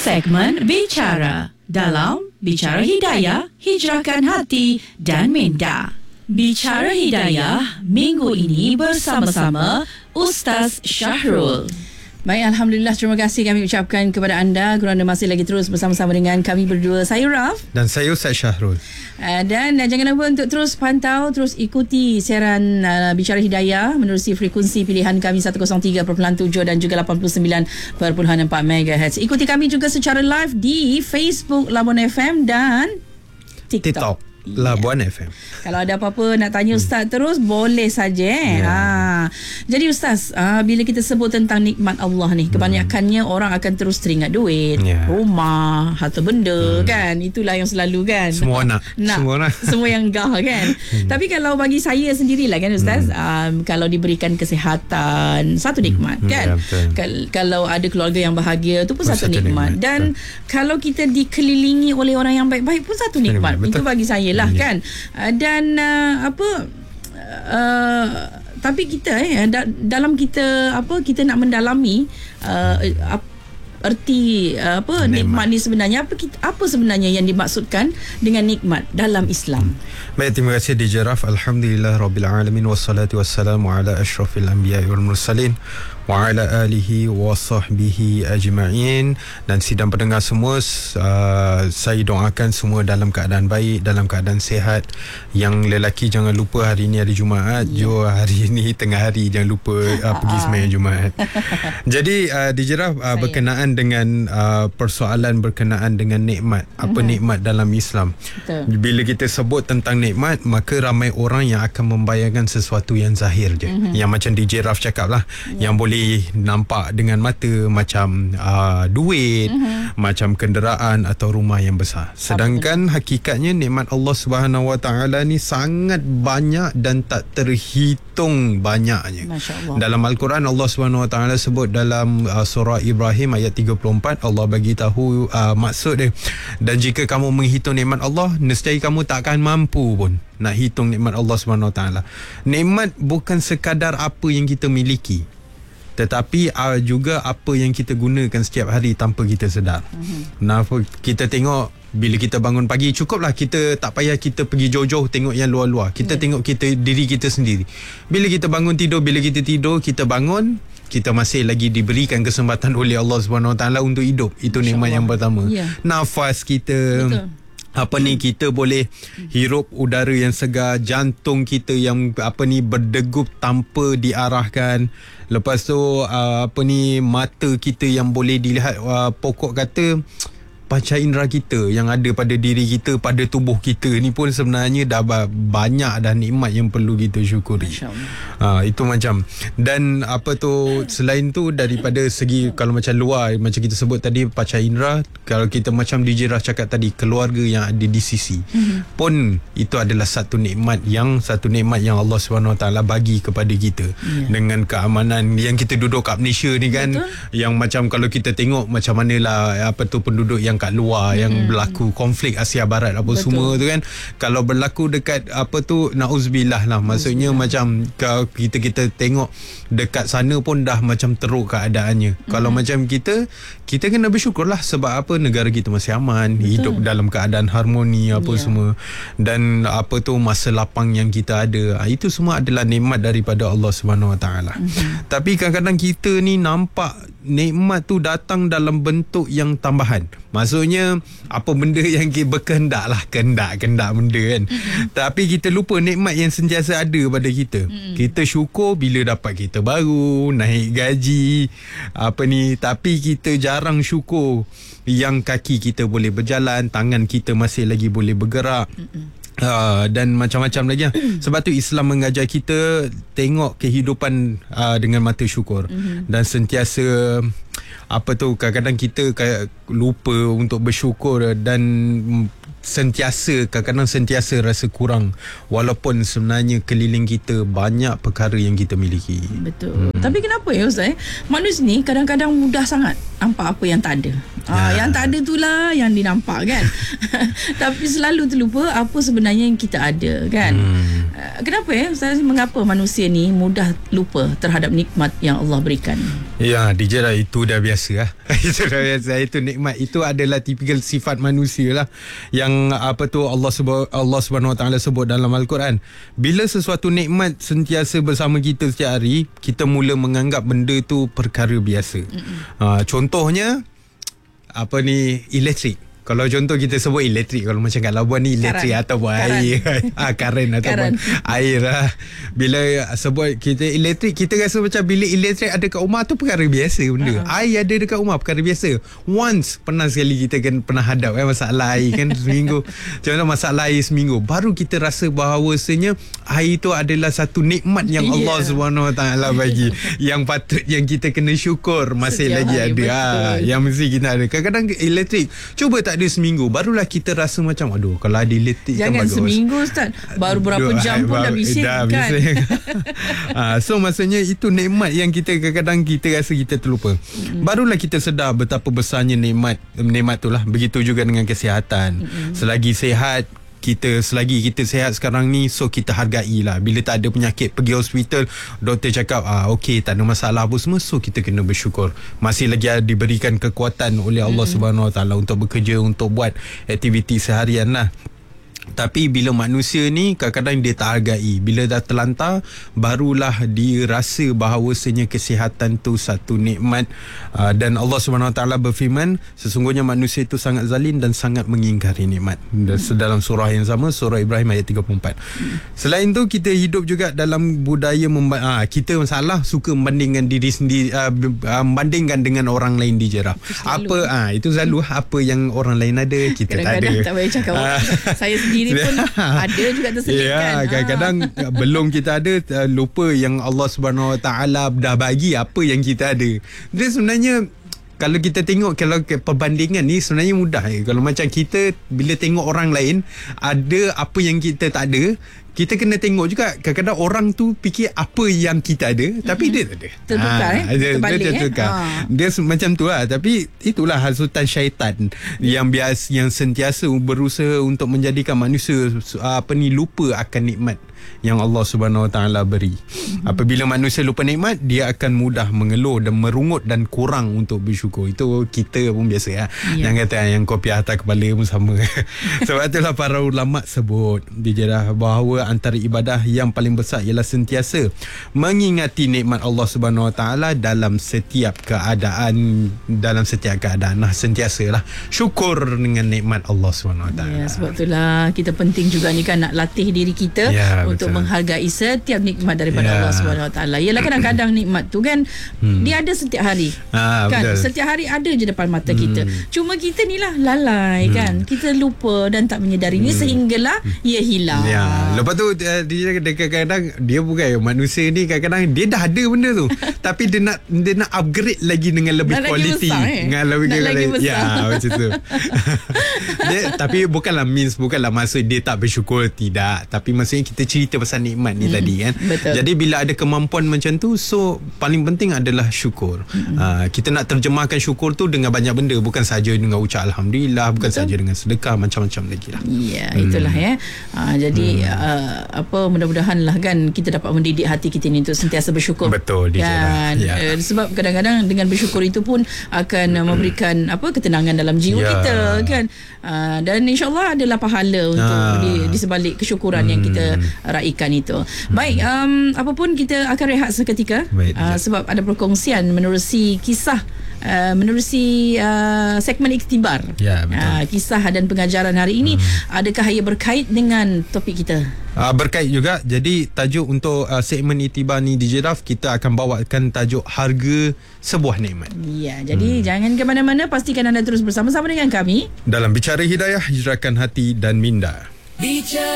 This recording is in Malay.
Segmen Bicara dalam Bicara Hidayah, Hijrahkan Hati dan Minda. Bicara Hidayah minggu ini bersama-sama Ustaz Syahrul. Baik, Alhamdulillah, terima kasih kami ucapkan kepada anda kerana masih lagi terus bersama-sama dengan kami berdua. Saya Raf dan saya Ustaz Syahrul. Dan jangan lupa untuk terus pantau, terus ikuti siaran Bicara Hidayah menerusi frekuensi pilihan kami 103.7 dan juga 89.4 MHz. Ikuti kami juga secara live di Facebook Labuan FM dan TikTok. Labuan FM. Kalau ada apa-apa nak tanya Ustaz terus, boleh saja. Jadi Ustaz, bila kita sebut tentang nikmat Allah ni, kebanyakannya orang akan terus teringat duit, rumah, harta benda, kan? Itulah yang selalu kan. Semua nak. Semua yang gah kan. Tapi kalau bagi saya sendirilah kan Ustaz, kalau diberikan kesihatan, satu nikmat kan. Kalau ada keluarga yang bahagia, itu pun satu nikmat. Dan kalau kita dikelilingi oleh orang yang baik-baik pun satu nikmat. Itu bagi saya lah kan. Dan tapi kita dalam kita kita nak mendalami erti nikmat ni sebenarnya, apa sebenarnya yang dimaksudkan dengan nikmat dalam Islam. Baik, terima kasih DJ Raf. Alhamdulillah Rabbil Alamin, wassalatu wassalamu ala ashrafil anbiya'i wal mursalin wa ala alihi wa sahbihi ajma'in. Dan sidang pendengar semua, saya doakan semua dalam keadaan baik, dalam keadaan sihat. Yang lelaki jangan lupa hari ini hari Jumaat, hari ini tengah hari jangan lupa pergi sembahyang Jumaat. Jadi DJ Raf, berkenaan dengan persoalan berkenaan dengan nikmat, apa nikmat dalam Islam. Bila kita sebut tentang nikmat, maka ramai orang yang akan membayangkan sesuatu yang zahir je, yang macam DJ Raf cakap lah, yang boleh nampak dengan mata, macam duit, macam kenderaan atau rumah yang besar. Sedangkan hakikatnya nikmat Allah Subhanahu Wa Taala ni sangat banyak dan tak terhitung banyaknya. Dalam Al-Quran Allah Subhanahu Wa Taala sebut dalam surah Ibrahim ayat 34, Allah bagi tahu maksud dia. Dan jika kamu menghitung nikmat Allah, nescaya kamu tak akan mampu pun nak hitung nikmat Allah Subhanahu Wa Taala. Nikmat bukan sekadar apa yang kita miliki, tetapi juga apa yang kita gunakan setiap hari tanpa kita sedar. Nah, kita tengok bila kita bangun pagi, cukuplah kita tak payah kita pergi jauh-jauh tengok yang luar-luar. Kita tengok diri kita sendiri. Bila kita bangun tidur, bila kita tidur, kita bangun, kita masih lagi diberikan kesempatan oleh Allah Subhanahu Wa Taala untuk hidup. Itu nikmat yang pertama. Nafas kita, kita boleh hirup udara yang segar, jantung kita yang berdegup tanpa diarahkan. Lepas tu mata kita yang boleh dilihat, pokok kata panca indera kita yang ada pada diri kita, pada tubuh kita ni pun sebenarnya dah banyak dah nikmat yang perlu kita syukuri. Itu macam. Dan selain tu, daripada segi kalau macam luar, macam kita sebut tadi panca indera, kalau kita macam DJ Raf cakap tadi, keluarga yang ada di sisi pun itu adalah satu nikmat yang Allah Subhanahu Wa Taala bagi kepada kita. Dengan keamanan yang kita duduk kat Malaysia ni kan, yang macam kalau kita tengok macam manalah penduduk yang kat luar yang berlaku konflik Asia Barat semua tu kan, kalau berlaku dekat nauzubillah lah, maksudnya macam kalau kita tengok dekat sana pun dah macam teruk keadaannya. Kalau macam kita kena bersyukurlah sebab negara kita masih aman, hidup dalam keadaan harmoni semua, dan masa lapang yang kita ada, itu semua adalah nikmat daripada Allah Subhanahu Wa Taala. Tapi kadang-kadang kita ni nampak nikmat tu datang dalam bentuk yang tambahan. Maksudnya apa benda yang berkehendak lah, kehendak benda kan. Tapi kita lupa nikmat yang sentiasa ada pada kita. Kita syukur bila dapat kereta baru, naik gaji, tapi kita jarang syukur yang kaki kita boleh berjalan, tangan kita masih lagi boleh bergerak. Dan macam-macam lagi lah. Sebab tu Islam mengajar kita tengok kehidupan dengan mata syukur. Dan sentiasa kadang-kadang kita lupa untuk bersyukur, dan kadang-kadang sentiasa rasa kurang, walaupun sebenarnya keliling kita banyak perkara yang kita miliki. Betul. Tapi kenapa ya Ustaz? Manusia ni kadang-kadang mudah sangat nampak apa yang tak ada. Yang tak ada itulah yang dinampak kan. Tapi selalu terlupa apa sebenarnya yang kita ada kan. Kenapa ya Ustaz? Mengapa manusia ni mudah lupa terhadap nikmat yang Allah berikan? Ya, DJ lah, itu dah biasa lah. Itu dah biasa. Itu nikmat. Itu adalah tipikal sifat manusia lah. Yang Allah Subhanahu Wa Taala sebut dalam Al-Quran. Bila sesuatu nikmat sentiasa bersama kita setiap hari, kita mula menganggap benda tu perkara biasa. Contohnya elektrik. Kalau contoh kita sebut elektrik, kalau macam kat Labuan ni elektrik ataupun air, karen ataupun air lah. Bila sebut kita elektrik, kita rasa macam bila elektrik ada kat rumah tu perkara biasa benda. Air ada dekat rumah perkara biasa. Once pernah sekali kita pernah hadap masalah air kan seminggu. Contoh masalah air seminggu, baru kita rasa bahawasanya air tu adalah satu nikmat yang Allah Subhanahu Wa Taala bagi, yang patut yang kita kena syukur masih setiap lagi ada. Yang mesti kita ada. Kadang-kadang elektrik cuba tak ada seminggu, barulah kita rasa macam aduh, kalau ada elektrik jangan kan bagus. Seminggu Ustaz, baru berapa jam pun dah bising kan. So maksudnya itu nikmat yang kita kadang-kadang kita rasa kita terlupa. Barulah kita sedar betapa besarnya nikmat tu lah. Begitu juga dengan kesihatan. Selagi kita sihat sekarang ni, so kita hargailah. Bila tak ada penyakit, pergi hospital, doktor cakap okey, tak ada masalah apa semua, so kita kena bersyukur masih lagi diberikan kekuatan oleh Allah Subhanahu Wa Taala untuk bekerja, untuk buat aktiviti seharian lah. Tapi bila manusia ni kadang-kadang dia tak hargai. Bila dah terlantar, barulah dia rasa bahawasanya kesihatan tu satu nikmat. Dan Allah SWT berfirman, sesungguhnya manusia itu sangat zalim dan sangat mengingkari nikmat. Dalam surah yang sama, surah Ibrahim ayat 34. Selain tu, kita hidup juga dalam budaya kita salah suka membandingkan diri sendiri, membandingkan dengan orang lain di Jerah. Itu selalu apa yang orang lain ada, kita tak ada. Kadang-kadang tak payah cakap. Saya sendiri pun ada juga terselitkan. Kadang-kadang belum kita ada, lupa yang Allah Subhanahu Wa Taala dah bagi apa yang kita ada. Dia sebenarnya kalau kita tengok, kalau perbandingan ni sebenarnya mudah. Kalau macam kita bila tengok orang lain ada apa yang kita tak ada, kita kena tengok juga kadang-kadang orang tu fikir apa yang kita ada, tapi dia tak ada. Tertukar tertukar. Dia macam tu lah. Tapi itulah hasutan syaitan yang sentiasa berusaha untuk menjadikan manusia lupa akan nikmat yang Allah Subhanahu Wa Taala beri. Apabila manusia lupa nikmat, dia akan mudah mengeluh dan merungut dan kurang untuk bersyukur. Itu kita pun biasa ya. Yang kata yang kopi atas kepala pun sama. Sebab itulah para ulama sebut bahawa antara ibadah yang paling besar ialah sentiasa mengingati nikmat Allah Subhanahu Wa Taala dalam setiap keadaan. Sentiasalah syukur dengan nikmat Allah Subhanahu Wa Taala. Sebab itulah kita penting juga ni kan nak latih diri kita untuk menghargai setiap nikmat daripada Allah Subhanahu Wa Taala. Yalah kadang-kadang nikmat tu kan dia ada setiap hari. Kan betul. Setiap hari ada je depan mata kita. Cuma kita ni lah lalai kan. Kita lupa dan tak menyedarinya sehinggalah ia hilang. Lepas tu dia kadang-kadang dia bukan manusia ni, kadang-kadang dia dah ada benda tu tapi dia nak upgrade lagi dengan lebih kualiti, dengan lebih besar. Macam tu. Tapi bukanlah maksud dia tak bersyukur, tidak. Tapi maksudnya kita cerita pasal nikmat ni tadi kan. Betul. Jadi bila ada kemampuan macam tu, so paling penting adalah syukur. Kita nak terjemahkan syukur tu dengan banyak benda, bukan saja dengan ucap alhamdulillah, bukan saja dengan sedekah, macam-macam lagi lah. Itulah ya. Jadi mudah-mudahan lah kan kita dapat mendidik hati kita ni untuk sentiasa bersyukur. Betul kan. Sebab kadang-kadang dengan bersyukur itu pun akan memberikan ketenangan dalam jiwa kita kan. Dan insya-Allah adalah pahala untuk di sebalik kesyukuran yang kita raikan itu. Baik, apapun kita akan rehat seketika. Sebab ada perkongsian menerusi kisah menerusi segmen iktibar. Kisah dan pengajaran hari ini, adakah ia berkait dengan topik kita? Berkait juga. Jadi tajuk untuk segmen iktibar ni di Jiraf, kita akan bawakan tajuk harga sebuah nikmat. Jadi jangan ke mana-mana, pastikan anda terus bersama-sama dengan kami dalam Bicara Hidayah, hijrahkan hati dan minda.